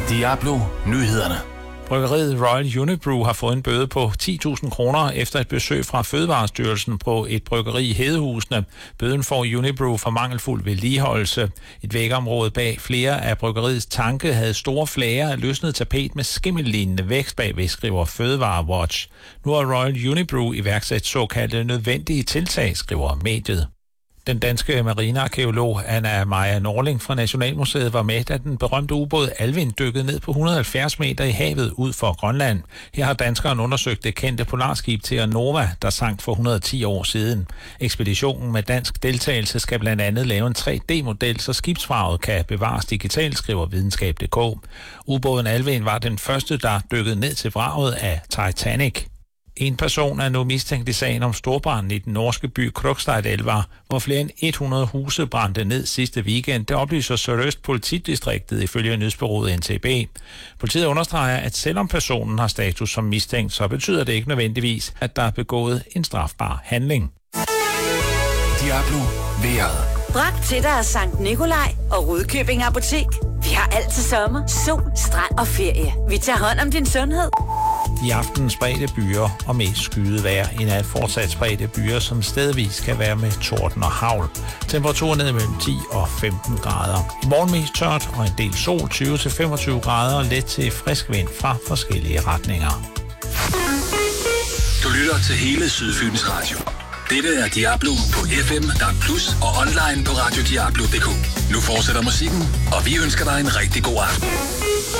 Diablo Nyhederne. Bryggeriet Royal Unibrew har fået en bøde på 10.000 kroner efter et besøg fra Fødevarestyrelsen på et bryggeri i Hedehusene. Bøden får Unibrew for mangelfuld vedligeholdelse. Et vægområde bag flere af bryggeriets tanke havde store flager af løsnet tapet med skimmellignende vækst bagved, skriver Fødevarewatch. Nu har Royal Unibrew iværksat såkaldte nødvendige tiltag, skriver mediet. Den danske marinearkæolog Anna Maja Norling fra Nationalmuseet var med, da den berømte ubåd Alvin dykkede ned på 170 meter i havet ud for Grønland. Her har danskeren undersøgt det kendte polarskib Terra Nova, der sank for 110 år siden. Ekspeditionen med dansk deltagelse skal blandt andet lave en 3D-model, så skibsvraget kan bevares digitalt, skriver videnskab.dk. Ubåden Alvin var den første, der dykkede ned til vraget af Titanic. En person er nu mistænkt i sagen om storbranden i den norske by Krokstadelva, hvor flere end 100 huse brændte ned sidste weekend. Det oplyser Sørøst politidistriktet ifølge nyhedsbureauet NTB. Politiet understreger, at selvom personen har status som mistænkt, så betyder det ikke nødvendigvis, at der er begået en strafbar handling. Diablo vejret. Bragt til dig af Sankt Nikolaj og Rudkøbing Apotek. Vi har altid sommer, sol, strand og ferie. Vi tager hånd om din sundhed. I aften spredte byer og mest skyet vejr. I nat fortsat spredte byer, som stedvis kan være med torden og hagl. Temperaturen ned mellem 10 og 15 grader. I morgen mest tørt og en del sol, 20-25 grader og let til frisk vind fra forskellige retninger. Du lytter til hele Sydfyns Radio. Dette er Diablo på FM, DAB+ og online på radiodiablo.dk. Nu fortsætter musikken, og vi ønsker dig en rigtig god aften.